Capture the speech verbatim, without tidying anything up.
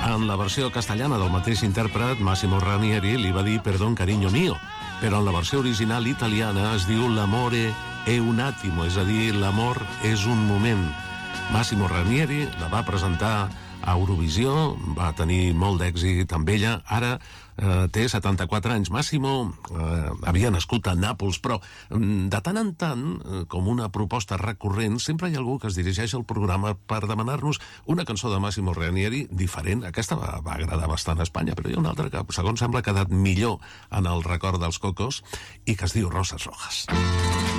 En la versió castellana del mateix intèrpret, Massimo Ranieri li va dir «Perdón, cariño mío», però en la versió original italiana es diu «L'amore è un attimo», és a dir, l'amor és un moment. Massimo Ranieri la va presentar a Eurovisió, va tenir molt d'èxit amb ella. Ara eh, té setanta-quatre anys. Massimo eh, havia nascut a Nàpols, però de tant en tant, eh, com una proposta recurrent, sempre hi ha algú que es dirigeix al programa per demanar-nos una cançó de Massimo Ranieri diferent. Aquesta va, va agradar bastant a Espanya, però hi ha una altra que, segons sembla, ha quedat millor en el record dels cocos i que es diu Roses Rojas.